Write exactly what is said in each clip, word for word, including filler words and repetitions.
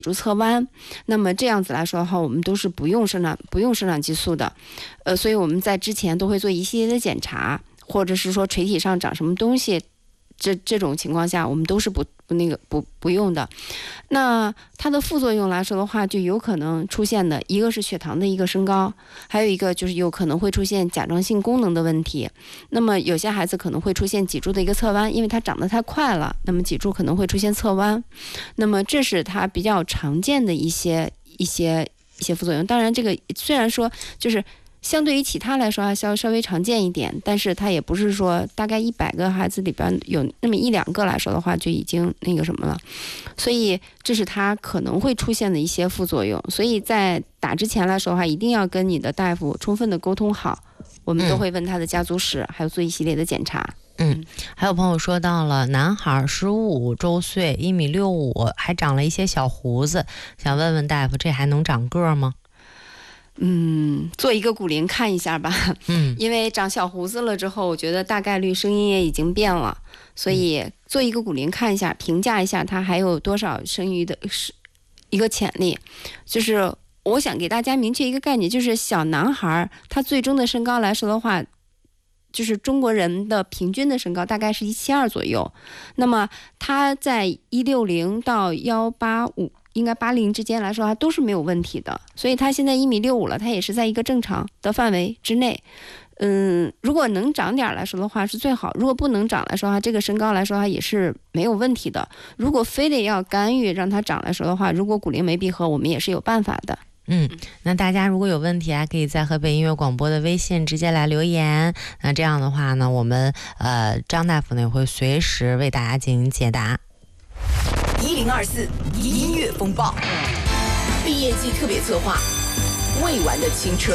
柱侧弯，那么这样子来说的话，我们都是不用生长不用生长激素的，呃，所以我们在之前都会做一系列的检查，或者是说垂体上长什么东西，这这种情况下我们都是不不那个不不用的。那它的副作用来说的话，就有可能出现的一个是血糖的一个升高，还有一个就是有可能会出现甲状腺功能的问题。那么有些孩子可能会出现脊柱的一个侧弯，因为它长得太快了，那么脊柱可能会出现侧弯。那么这是它比较常见的一些一些一些副作用。当然，这个虽然说就是相对于其他来说还稍稍微常见一点，但是它也不是说大概一百个孩子里边有那么一两个来说的话就已经那个什么了，所以这是它可能会出现的一些副作用。所以在打之前来说的话，一定要跟你的大夫充分的沟通好，我们都会问他的家族史，还有做一系列的检查。 嗯，还有朋友说到了男孩十五周岁，一米六五，还长了一些小胡子，想问问大夫，这还能长个吗？ 嗯，做一个骨龄看一下吧。 嗯， 因为长小胡子了之后，我觉得大概率声音也已经变了，所以做一个骨龄看一下，评价一下他还有多少生育的一个潜力。就是我想给大家明确一个概念，就是小男孩他最终的身高来说的话，就是中国人的平均的身高大概是一七二左右，那么他在一六零到幺八五。应该八零之间来说它都是没有问题的，所以他现在一米六五了，他也是在一个正常的范围之内。嗯，如果能长点来说的话是最好，如果不能长来说的话，这个身高来说它也是没有问题的。如果非得要干预让它长来说的话，如果骨龄没闭合，我们也是有办法的。 嗯，那大家如果有问题啊，可以在河北音乐广播的微信直接来留言。那这样的话呢，我们呃张大夫呢也会随时为大家进行解答。 一零二四音乐风暴毕业季特别策划，未完的青春。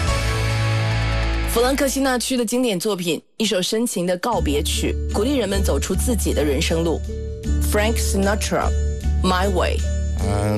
弗兰克辛纳区的经典作品，一首深情的告别曲，鼓励人们走出自己的人生路。Frank Sinatra, My Way。